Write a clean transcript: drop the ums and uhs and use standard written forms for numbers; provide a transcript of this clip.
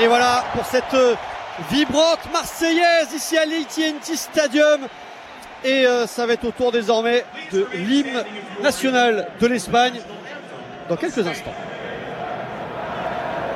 Et voilà pour cette vibrante Marseillaise ici à l'AT&T Stadium. Et ça va être au tour désormais de l'hymne national de l'Espagne dans quelques instants.